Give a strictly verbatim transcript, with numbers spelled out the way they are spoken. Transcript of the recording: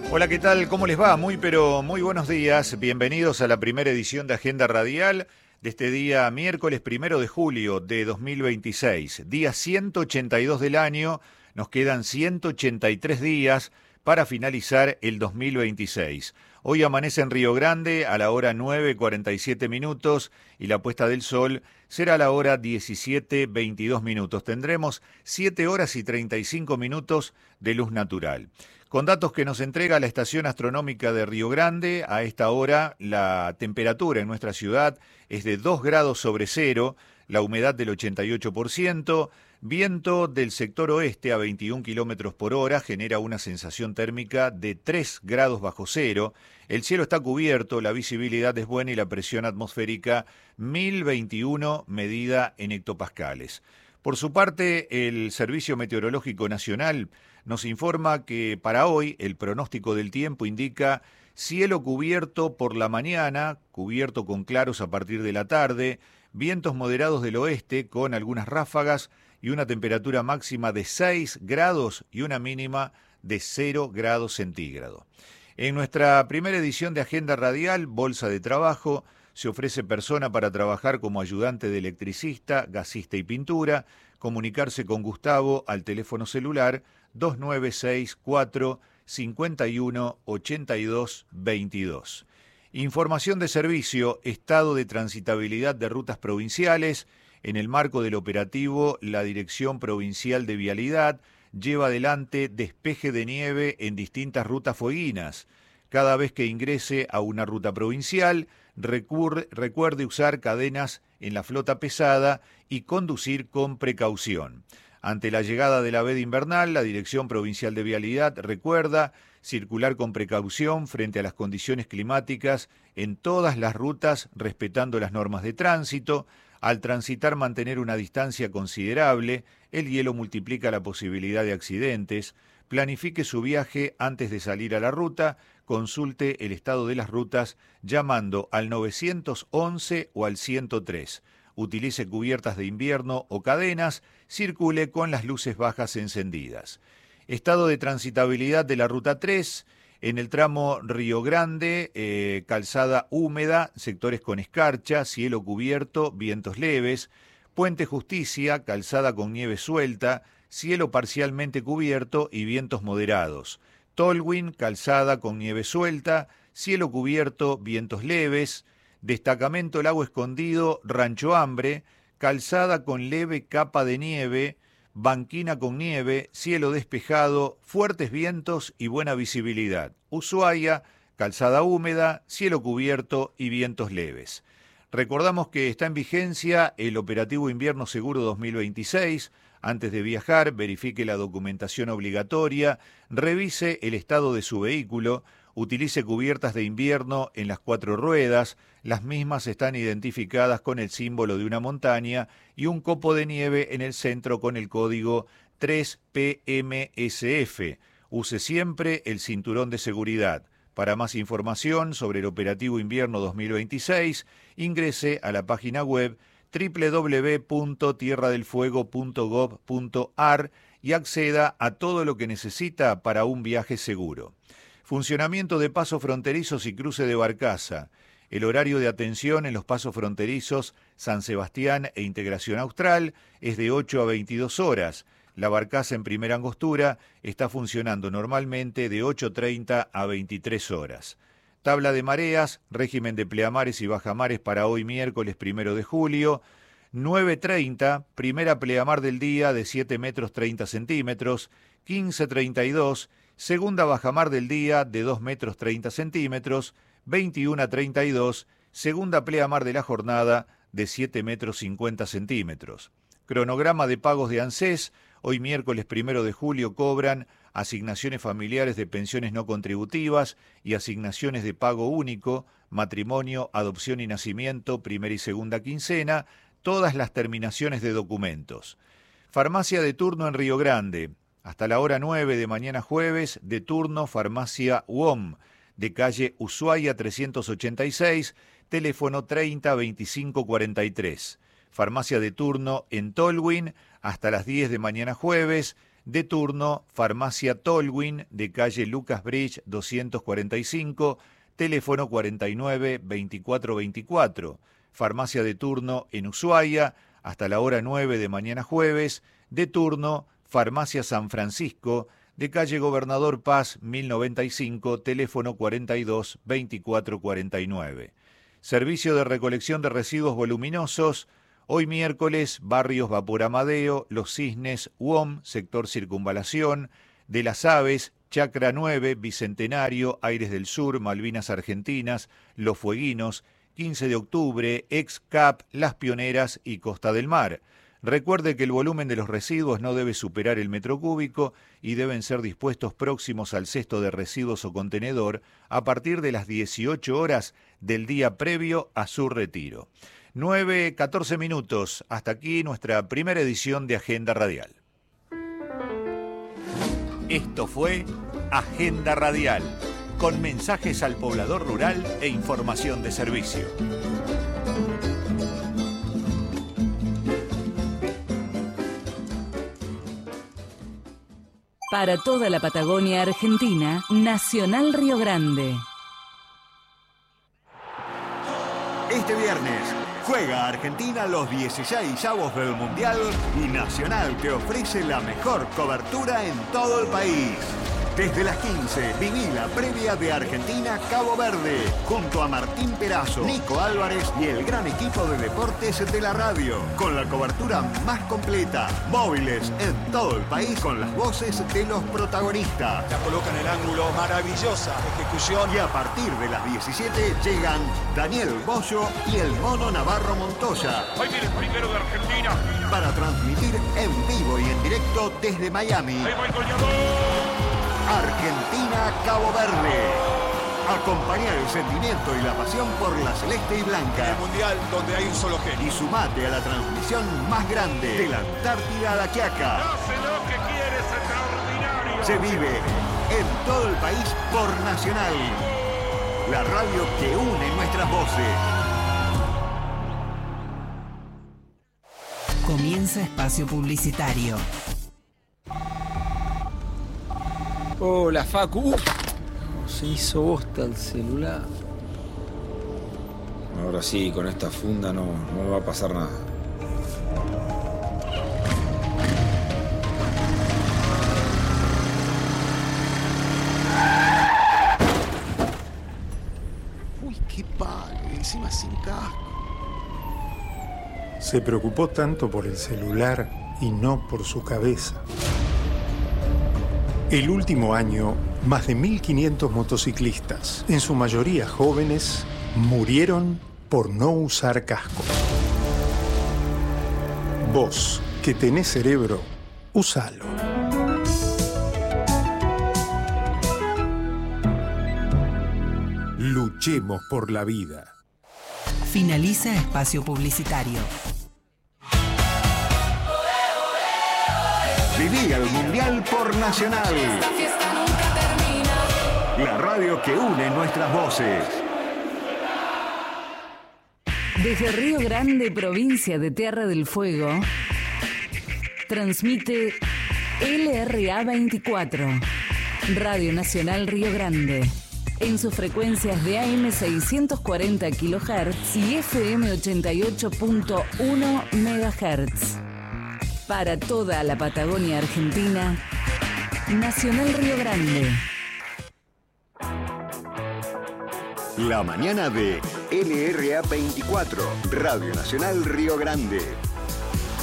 Hola, ¿qué tal? ¿Cómo les va? Muy, pero muy buenos días. Bienvenidos a la primera edición de Agenda Radial de este día miércoles primero de julio de dos mil veintiséis. Día ciento ochenta y dos del año. Nos quedan ciento ochenta y tres días para finalizar el dos mil veintiséis. Hoy amanece en Río Grande a la hora nueve cuarenta y siete minutos y la puesta del sol será a la hora diecisiete veintidós minutos. Tendremos siete horas y treinta y cinco minutos de luz natural. Con datos que nos entrega la Estación Astronómica de Río Grande, a esta hora la temperatura en nuestra ciudad es de dos grados sobre cero, la humedad del ochenta y ocho por ciento, viento del sector oeste a veintiún kilómetros por hora, genera una sensación térmica de tres grados bajo cero, el cielo está cubierto, la visibilidad es buena y la presión atmosférica mil veintiuno medida en hectopascales. Por su parte, el Servicio Meteorológico Nacional nos informa que para hoy el pronóstico del tiempo indica cielo cubierto por la mañana, cubierto con claros a partir de la tarde, vientos moderados del oeste con algunas ráfagas y una temperatura máxima de seis grados y una mínima de cero grados centígrados. En nuestra primera edición de Agenda Radial, Bolsa de Trabajo, se ofrece persona para trabajar como ayudante de electricista, gasista y pintura. Comunicarse con Gustavo al teléfono celular dos nueve seis cuatro cinco uno ocho dos dos dos. Información de servicio, estado de transitabilidad de rutas provinciales. En el marco del operativo, la Dirección Provincial de Vialidad lleva adelante despeje de nieve en distintas rutas fueguinas. Cada vez que ingrese a una ruta provincial, recurre, recuerde usar cadenas en la flota pesada y conducir con precaución. Ante la llegada de la veda invernal, la Dirección Provincial de Vialidad recuerda circular con precaución frente a las condiciones climáticas en todas las rutas, respetando las normas de tránsito. Al transitar, mantener una distancia considerable, el hielo multiplica la posibilidad de accidentes. Planifique su viaje antes de salir a la ruta, consulte el estado de las rutas llamando al nueve once o al ciento tres. Utilice cubiertas de invierno o cadenas, circule con las luces bajas encendidas. Estado de transitabilidad de la Ruta tres, en el tramo Río Grande, eh, calzada húmeda, sectores con escarcha, cielo cubierto, vientos leves. Puente Justicia, calzada con nieve suelta, cielo parcialmente cubierto y vientos moderados. Tolwyn, calzada con nieve suelta, cielo cubierto, vientos leves. Destacamento Lago Escondido, Rancho Hambre, calzada con leve capa de nieve, banquina con nieve, cielo despejado, fuertes vientos y buena visibilidad. Ushuaia, calzada húmeda, cielo cubierto y vientos leves. Recordamos que está en vigencia el operativo Invierno Seguro dos mil veintiséis. Antes de viajar, verifique la documentación obligatoria, revise el estado de su vehículo, utilice cubiertas de invierno en las cuatro ruedas, las mismas están identificadas con el símbolo de una montaña y un copo de nieve en el centro con el código tres P M S F. Use siempre el cinturón de seguridad. Para más información sobre el operativo Invierno dos mil veintiséis, ingrese a la página web doble u doble u doble u punto tierra del fuego punto gob punto ar y acceda a todo lo que necesita para un viaje seguro. Funcionamiento de pasos fronterizos y cruce de Barcaza. El horario de atención en los pasos fronterizos San Sebastián e Integración Austral es de ocho a veintidós horas. La barcaza en Primera Angostura está funcionando normalmente de ocho treinta a veintitrés horas. Tabla de mareas, régimen de pleamares y bajamares para hoy miércoles primero de julio. nueve treinta, primera pleamar del día de siete metros treinta centímetros. quince treinta y dos, segunda bajamar del día de dos metros treinta centímetros. veintiuno treinta y dos, segunda pleamar de la jornada de siete metros cincuenta centímetros. Cronograma de pagos de ANSES. Hoy miércoles primero de julio cobran asignaciones familiares de pensiones no contributivas y asignaciones de pago único, matrimonio, adopción y nacimiento, primera y segunda quincena, todas las terminaciones de documentos. Farmacia de turno en Río Grande. Hasta la hora nueve de mañana jueves, de turno Farmacia U O M, de calle Ushuaia trescientos ochenta y seis, teléfono treinta veinticinco cuarenta y tres. Farmacia de turno en Tolwyn, hasta las diez de mañana jueves, De turno, Farmacia Tolwyn, de calle Lucas Bridge doscientos cuarenta y cinco, teléfono cuarenta y nueve, veinticuatro veinticuatro. Farmacia de turno en Ushuaia, hasta la hora nueve de mañana jueves. De turno, Farmacia San Francisco, de calle Gobernador Paz mil noventa y cinco, teléfono cuarenta y dos, veinticuatro cuarenta y nueve. Servicio de recolección de residuos voluminosos. Hoy miércoles, barrios Vapor Amadeo, Los Cisnes, U O M, sector Circunvalación, de las Aves, Chacra nueve, Bicentenario, Aires del Sur, Malvinas Argentinas, Los Fueguinos, quince de octubre, Ex C A P, Las Pioneras y Costa del Mar. Recuerde que el volumen de los residuos no debe superar el metro cúbico y deben ser dispuestos próximos al cesto de residuos o contenedor a partir de las dieciocho horas del día previo a su retiro. nueve, catorce minutos. Hasta aquí nuestra primera edición de Agenda Radial. Esto fue Agenda Radial, con mensajes al poblador rural e información de servicio. Para toda la Patagonia Argentina, Nacional Río Grande. Este viernes juega Argentina los dieciseisavos del Mundial y Nacional te ofrece la mejor cobertura en todo el país. Desde las quince, viví la previa de Argentina-Cabo Verde, junto a Martín Perazo, Nico Álvarez y el gran equipo de deportes de la radio, con la cobertura más completa, móviles en todo el país con las voces de los protagonistas. La coloca en el ángulo, maravillosa ejecución. Y a partir de las diecisiete llegan Daniel Bollo y el Mono Navarro Montoya. Ahí viene el primero de Argentina. Para transmitir en vivo y en directo desde Miami. Ahí va el goleador. Argentina-Cabo Verde. Acompaña el sentimiento y la pasión por la celeste y blanca. El mundial donde hay un solo genio. Y sumate a la transmisión más grande de la Antártida a la Quiaca. Hace lo que quiere, es extraordinario. Se vive en todo el país por Nacional. La radio que une nuestras voces. Comienza espacio publicitario. Hola, Facu. Uf, se hizo bosta el celular. Ahora sí, con esta funda no, no me va a pasar nada. Uy, qué palo, encima sin casco. Se preocupó tanto por el celular y no por su cabeza. El último año, más de mil quinientos motociclistas, en su mayoría jóvenes, murieron por no usar casco. Vos, que tenés cerebro, usalo. Luchemos por la vida. Finaliza espacio publicitario. Viví el Mundial por Nacional. Esta fiesta nunca termina. La radio que une nuestras voces. Desde Río Grande, provincia de Tierra del Fuego, transmite L R A veinticuatro, Radio Nacional Río Grande, en sus frecuencias de A M seiscientos cuarenta kilohertz y F M ochenta y ocho punto uno megahertz. Para toda la Patagonia Argentina, Nacional Río Grande. La mañana de L R A veinticuatro, Radio Nacional Río Grande.